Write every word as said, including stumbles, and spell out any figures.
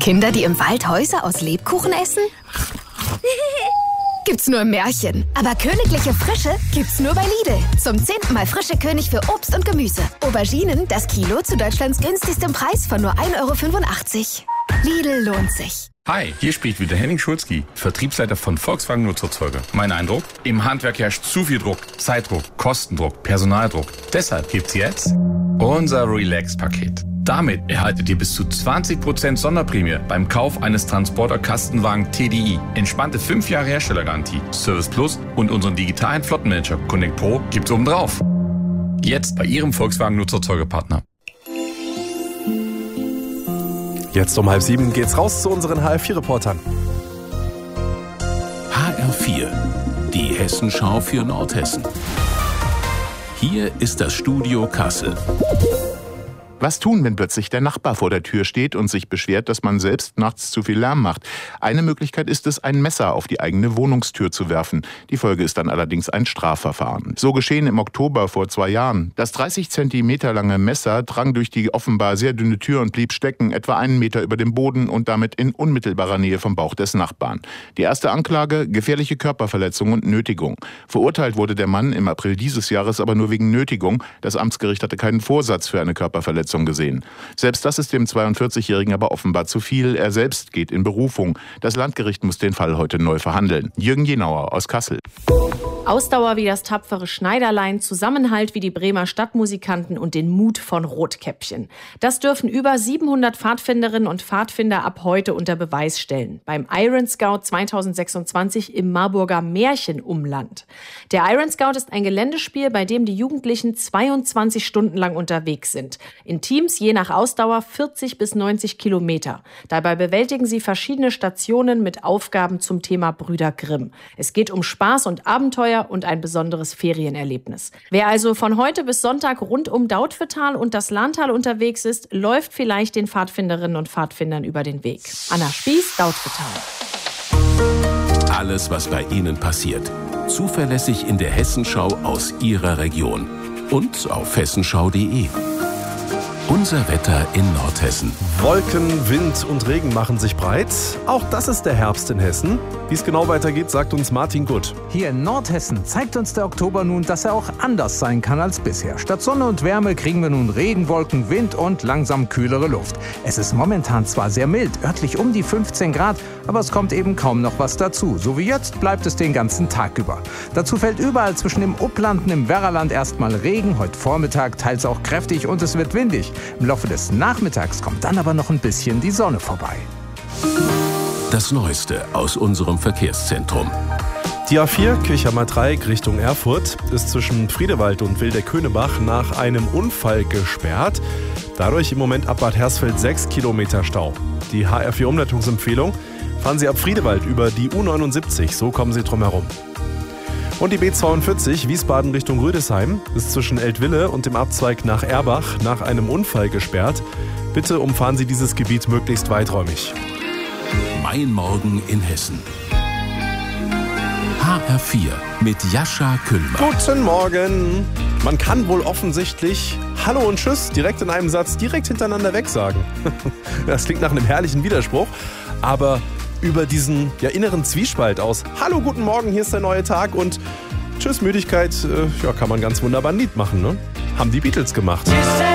Kinder, die im Wald Häuser aus Lebkuchen essen? Gibt's nur im Märchen. Aber königliche Frische gibt's nur bei Lidl. Zum zehnten Mal frische König für Obst und Gemüse. Auberginen, das Kilo zu Deutschlands günstigstem Preis von nur ein Euro fünfundachtzig. Lidl lohnt sich. Hi, hier spricht wieder Henning Schulzki, Vertriebsleiter von Volkswagen Nutzerzeuger. Mein Eindruck? Im Handwerk herrscht zu viel Druck. Zeitdruck, Kostendruck, Personaldruck. Deshalb gibt's jetzt unser Relax-Paket. Damit erhaltet ihr bis zu zwanzig Prozent Sonderprämie beim Kauf eines Transporter-Kastenwagen T D I. Entspannte fünf Jahre Herstellergarantie, Service Plus und unseren digitalen Flottenmanager Connect Pro gibt's obendrauf. Jetzt bei Ihrem Volkswagen Nutzerzeugerpartner. Jetzt um halb sieben geht's raus zu unseren H R vier Reportern. H R vier, die Hessenschau für Nordhessen. Hier ist das Studio Kassel. Was tun, wenn plötzlich der Nachbar vor der Tür steht und sich beschwert, dass man selbst nachts zu viel Lärm macht? Eine Möglichkeit ist es, ein Messer auf die eigene Wohnungstür zu werfen. Die Folge ist dann allerdings ein Strafverfahren. So geschehen im Oktober vor zwei Jahren. Das dreißig Zentimeter lange Messer drang durch die offenbar sehr dünne Tür und blieb stecken, etwa einen Meter über dem Boden und damit in unmittelbarer Nähe vom Bauch des Nachbarn. Die erste Anklage: gefährliche Körperverletzung und Nötigung. Verurteilt wurde der Mann im April dieses Jahres aber nur wegen Nötigung. Das Amtsgericht hatte keinen Vorsatz für eine Körperverletzung gesehen. Selbst das ist dem zweiundvierzigjährigen aber offenbar zu viel. Er selbst geht in Berufung. Das Landgericht muss den Fall heute neu verhandeln. Jürgen Jenauer aus Kassel. Ausdauer wie das tapfere Schneiderlein, Zusammenhalt wie die Bremer Stadtmusikanten und den Mut von Rotkäppchen. Das dürfen über siebenhundert Pfadfinderinnen und Pfadfinder ab heute unter Beweis stellen. Beim Iron Scout zweitausendsechsundzwanzig im Marburger Märchenumland. Der Iron Scout ist ein Geländespiel, bei dem die Jugendlichen zweiundzwanzig Stunden lang unterwegs sind. In Teams je nach Ausdauer vierzig bis neunzig Kilometer. Dabei bewältigen sie verschiedene Stationen mit Aufgaben zum Thema Brüder Grimm. Es geht um Spaß und Abenteuer und ein besonderes Ferienerlebnis. Wer also von heute bis Sonntag rund um Dautphetal und das Lahntal unterwegs ist, läuft vielleicht den Pfadfinderinnen und Pfadfindern über den Weg. Anna Spieß, Dautphetal. Alles, was bei Ihnen passiert. Zuverlässig in der Hessenschau aus Ihrer Region. Und auf hessenschau punkt de. Unser Wetter in Nordhessen. Wolken, Wind und Regen machen sich breit. Auch das ist der Herbst in Hessen. Wie es genau weitergeht, sagt uns Martin Gutt. Hier in Nordhessen zeigt uns der Oktober nun, dass er auch anders sein kann als bisher. Statt Sonne und Wärme kriegen wir nun Regenwolken, Wind und langsam kühlere Luft. Es ist momentan zwar sehr mild, örtlich um die fünfzehn Grad, aber es kommt eben kaum noch was dazu. So wie jetzt bleibt es den ganzen Tag über. Dazu fällt überall zwischen dem Upland und dem Werraland erstmal Regen, heute Vormittag teils auch kräftig und es wird windig. Im Laufe des Nachmittags kommt dann aber noch ein bisschen die Sonne vorbei. Das Neueste aus unserem Verkehrszentrum. Die A vier Kirchhammer Dreieck Richtung Erfurt ist zwischen Friedewald und Wildeckönebach nach einem Unfall gesperrt. Dadurch im Moment ab Bad Hersfeld sechs Kilometer Stau. Die H R vier Umleitungsempfehlung: fahren Sie ab Friedewald über die U neunundsiebzig, so kommen Sie drum herum. Und die B zweiundvierzig Wiesbaden Richtung Rüdesheim ist zwischen Eltville und dem Abzweig nach Erbach nach einem Unfall gesperrt. Bitte umfahren Sie dieses Gebiet möglichst weiträumig. Mein Morgen in Hessen. H R vier mit Jascha Küllmann. Guten Morgen. Man kann wohl offensichtlich Hallo und Tschüss direkt in einem Satz direkt hintereinander wegsagen. Das klingt nach einem herrlichen Widerspruch, aber über diesen ja, inneren Zwiespalt aus Hallo, guten Morgen, hier ist der neue Tag und Tschüss, Müdigkeit, äh, ja, kann man ganz wunderbar ein Lied machen, ne? Haben die Beatles gemacht.